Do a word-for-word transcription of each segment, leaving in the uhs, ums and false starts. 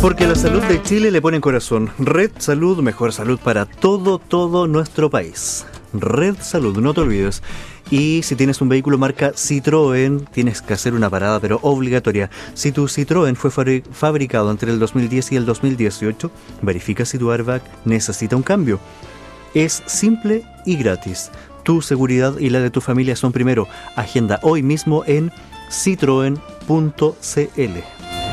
Porque la salud de Chile le pone en corazón. Red Salud, mejor salud para todo, todo nuestro país. Red Salud, no te olvides. Y si tienes un vehículo marca Citroën, tienes que hacer una parada, pero obligatoria. Si tu Citroën fue fabri- fabricado entre el dos mil diez y el dos mil dieciocho, verifica si tu airbag necesita un cambio. Es simple y gratis. Tu seguridad y la de tu familia son primero. Agenda hoy mismo en citroen punto c l.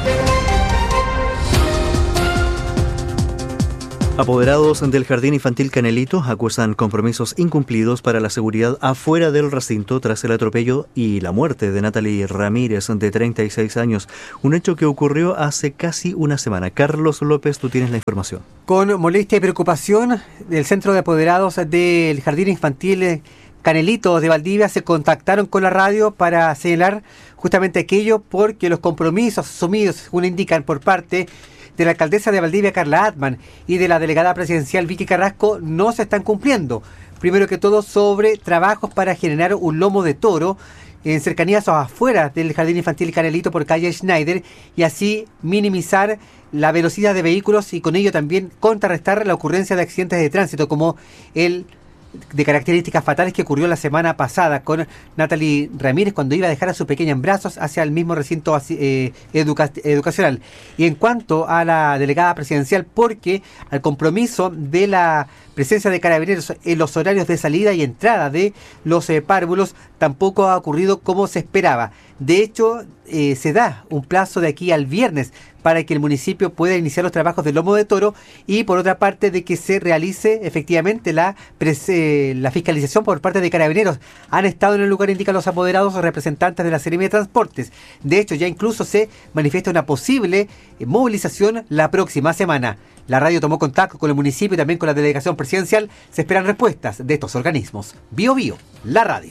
Apoderados del Jardín Infantil Canelito acusan compromisos incumplidos para la seguridad afuera del recinto tras el atropello y la muerte de Natalie Ramírez, de treinta y seis años. Un hecho que ocurrió hace casi una semana. Carlos López, tú tienes la información. Con molestia y preocupación, el Centro de Apoderados del Jardín Infantil Canelito de Valdivia se contactaron con la radio para señalar justamente aquello, porque los compromisos asumidos, según indican, por parte de la alcaldesa de Valdivia, Carla Atman, y de la delegada presidencial, Vicky Carrasco, no se están cumpliendo. Primero que todo, sobre trabajos para generar un lomo de toro en cercanías o afuera del Jardín Infantil Canelito por calle Schneider, y así minimizar la velocidad de vehículos y con ello también contrarrestar la ocurrencia de accidentes de tránsito, como el de características fatales que ocurrió la semana pasada con Natalie Ramírez cuando iba a dejar a su pequeña en brazos hacia el mismo recinto eh, educa- educacional. Y en cuanto a la delegada presidencial, porque al compromiso de la presencia de carabineros en los horarios de salida y entrada de los eh, párvulos, tampoco ha ocurrido como se esperaba. De hecho, eh, se da un plazo de aquí al viernes para que el municipio pueda iniciar los trabajos del lomo de toro, y por otra parte de que se realice efectivamente la, prese, la fiscalización por parte de carabineros. Han estado en el lugar, indican los apoderados o representantes de la Seremi de Transportes. De hecho, ya incluso se manifiesta una posible eh, movilización la próxima semana. La radio tomó contacto con el municipio y también con la delegación presidencial. Se esperan respuestas de estos organismos. Bio Bio, la radio.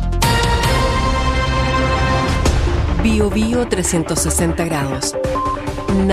Bio Bio trescientos sesenta grados.